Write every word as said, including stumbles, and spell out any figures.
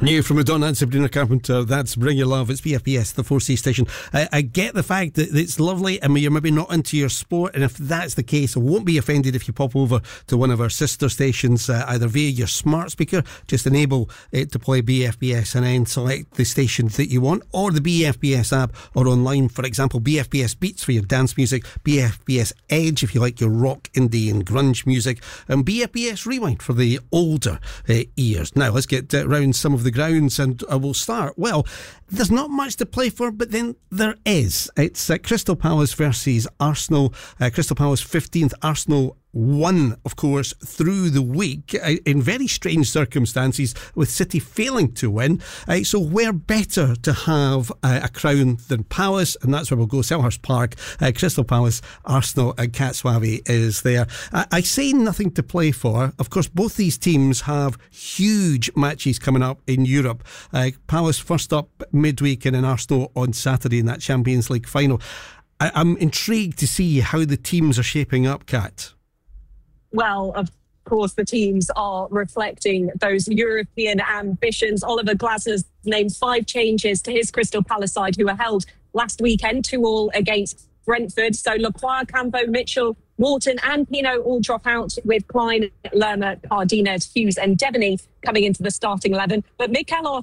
New from Madonna and Sabrina Carpenter, that's Bring Your Love. It's B F B S, the four C station. I, I get the fact that it's lovely and you're maybe not into your sport, and if that's the case, I won't be offended if you pop over to one of our sister stations, uh, either via your smart speaker, just enable it to play B F B S and then select the station that you want, or the B F B S app, or online, for example, B F B S Beats for your dance music, B F B S Edge if you like your rock, indie and grunge music, and B F B S Rewind for the older uh, ears. Now let's get uh, round some of the grounds, and uh, we'll start. Well, there's not much to play for, but then there is. It's uh, Crystal Palace versus Arsenal. Uh, Crystal Palace fifteenth, Arsenal won, of course, through the week uh, in very strange circumstances, with City failing to win. Uh, so where better to have uh, a crown than Palace, and that's where we'll go. Selhurst Park, uh, Crystal Palace, Arsenal and Katswawi is there. I, I say nothing to play for. Of course, both these teams have huge matches coming up in Europe. Uh, Palace first up midweek, and then Arsenal on Saturday in that Champions League final. I, I'm intrigued to see how the teams are shaping up, Kat. Well, of course, the teams are reflecting those European ambitions. Oliver Glasner's named five changes to his Crystal Palace side, who were held last weekend, two all against Brentford. So Lacroix, Campo, Mitchell, Wharton and Pino all drop out, with Klein, Lerma, Cardinez, Hughes and Devaney coming into the starting eleven. But Mikel